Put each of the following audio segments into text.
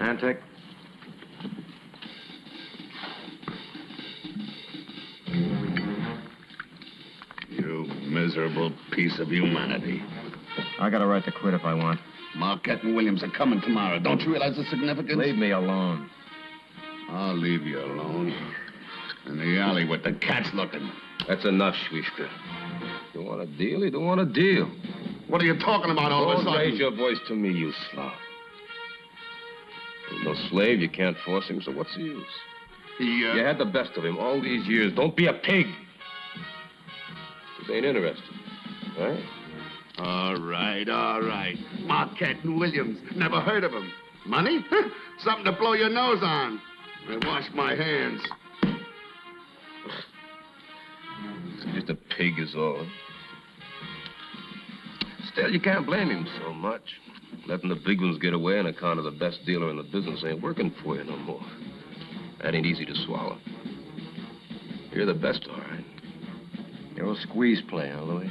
Antic? You miserable piece of humanity. I got a right to quit if I want. Marquette and Williams are coming tomorrow. Don't you realize the significance? Leave me alone. I'll leave you alone. In the alley with the cats looking. That's enough, Schwiefka. You want a deal? You don't want a deal. What are you talking about all of a Don't sudden? raise your voice to me, you slob. He's no slave. You can't force him, so what's the use? You had the best of him all these years. Don't be a pig. He ain't interested, right? All right. Marquette and Williams. Never heard of them. Money? Something to blow your nose on. I wash my hands. Just a pig is all. Still, you can't blame him so much. Letting the big ones get away on account of the best dealer in the business ain't working for you no more. That ain't easy to swallow. You're the best, all right. You're a squeeze player, Louis.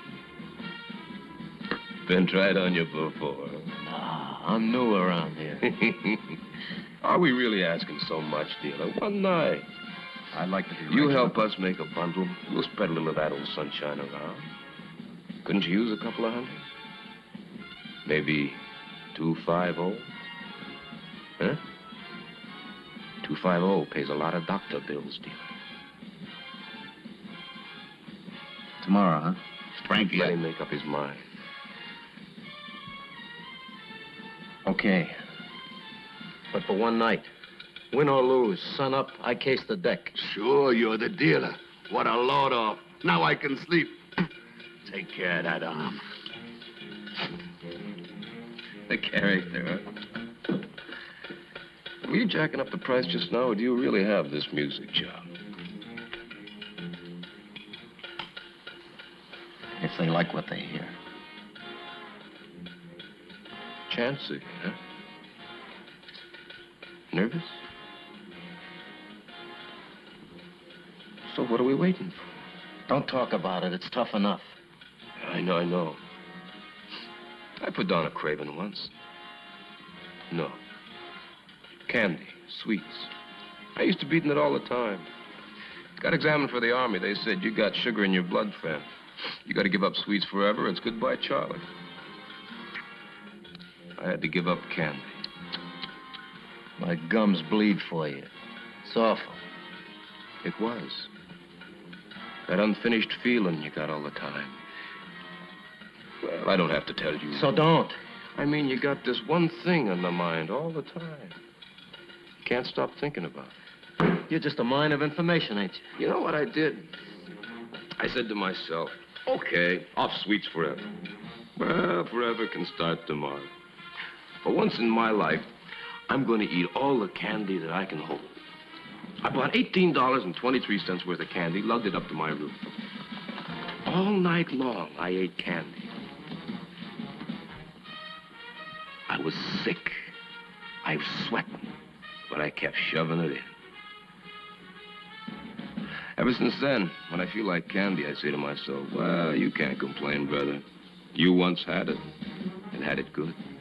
Been tried on you before. Nah, I'm new around here. Are we really asking so much, dealer? One night. I'd like to be You regular. help us make a bundle. We'll spread a little of that old sunshine around. Couldn't you use a couple of hundred? Maybe 250? Huh? 250 pays a lot of doctor bills, dealer. Tomorrow, huh? Frankie, Let him make up his mind. Okay. But for one night. Win or lose, sun up, I case the deck. Sure, you're the dealer. What a load off. Now I can sleep. Take care of that arm. The character, huh? Were you jacking up the price just now, or do you really have this music job? If they like what they hear. Chancy, huh? Nervous? So what are we waiting for? Don't talk about it. It's tough enough. I know. I put down a craving once. No. Candy, sweets. I used to be eating it all the time. Got examined for the Army. They said, you got sugar in your blood, friend. You got to give up sweets forever. It's goodbye, Charlie. I had to give up candy. My gums bleed for you. It's awful. It was. That unfinished feeling you got all the time. Well, I don't have to tell you. So don't. I mean, you got this one thing on the mind all the time. Can't stop thinking about it. You're just a mine of information, ain't you? You know what I did? I said to myself, okay, off sweets forever. Well, forever can start tomorrow. For once in my life, I'm going to eat all the candy that I can hold. I bought $18.23 worth of candy, lugged it up to my room. All night long, I ate candy. I was sick. I was sweating, but I kept shoving it in. Ever since then, when I feel like candy, I say to myself, well, you can't complain, brother. You once had it, and had it good.